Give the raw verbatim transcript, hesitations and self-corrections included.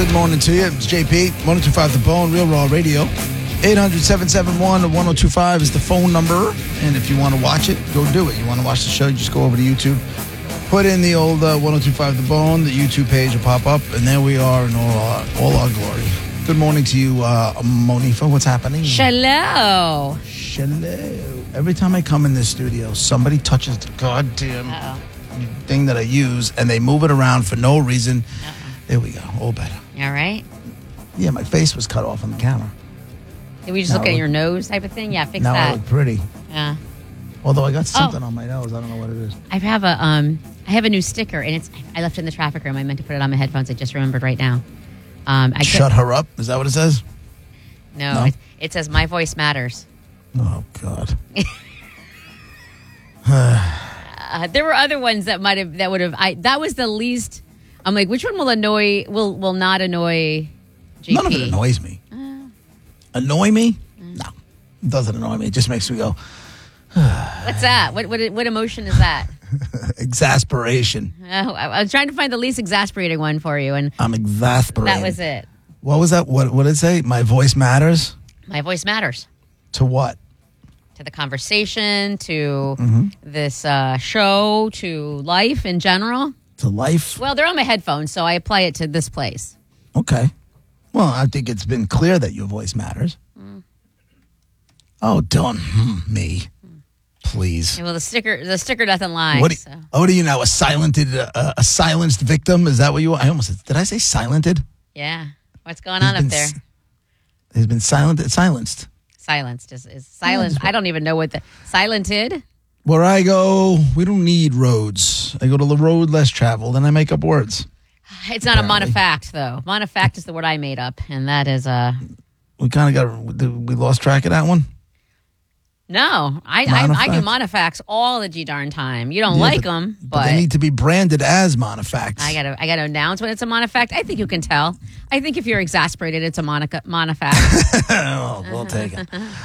Good morning to you. It's J P, one oh two five The Bone, Real Raw Radio. eight hundred, seven seven one, one oh two five is the phone number. And if you want to watch it, go do it. You want to watch the show, you just go over to YouTube. Put in the old uh, one oh two five The Bone. The YouTube page will pop up. And there we are in all our, all our glory. Good morning to you, uh, Monifa. What's happening? Hello. Hello. Every time I come in this studio, somebody touches the goddamn Uh-oh. thing that I use, and they move it around for no reason. Uh-oh. There we go. All better. All right. Yeah, my face was cut off on the camera. Did we just Now look at look- your nose type of thing? Yeah, fix Now I that. look pretty. Yeah. Although I got something Oh. on my nose. I don't know what it is. I have a um I have a new sticker and it's I left it in the traffic room. I meant to put it on my headphones. I just remembered right now. Um I Shut her up. Is that what it says? No, No? It, it says my voice matters. Oh, God. Uh, there were other ones that might have that would have I that was the least. I'm like, which one will annoy will will not annoy G P? None of it annoys me. Annoy me? No. It doesn't annoy me. It just makes me go, What's that? What what what emotion is that? exasperation. Oh, I, I was trying to find the least exasperating one for you, and I'm exasperated. that was it. What was that? What, what did it say? My voice matters? My voice matters. To what? To the conversation, to Mm-hmm. this uh, show, to life in general. To life? Well, they're on my headphones, so I apply it to this place. Okay. Well, I think it's been clear that your voice matters. Mm. Oh, don't hmm, me. Please. Yeah, well, the sticker, the sticker doesn't lie. What? Do, so. oh, what are you now? A silented, uh, a silenced victim? Is that what you? I almost did. I say silented? Yeah, what's going He's on up been there? s- He's been silenced. Silenced. Silenced is, is silence. that's I don't even know what the silented. Where I go, we don't need roads. I go to the road less traveled, and I make up words. It's not Apparently. a monofact, though. Monofact is the word I made up, and that is uh We kind of got. We lost track of that one. no. I I, I do Monofact? monofacts all the g darn time. You don't Yeah, like but- them, But, but, they need to be branded as monofacts. I gotta I gotta announce when it's a monofact. I think you can tell. I think if you're exasperated, it's a monica, monofact. oh, we'll take it.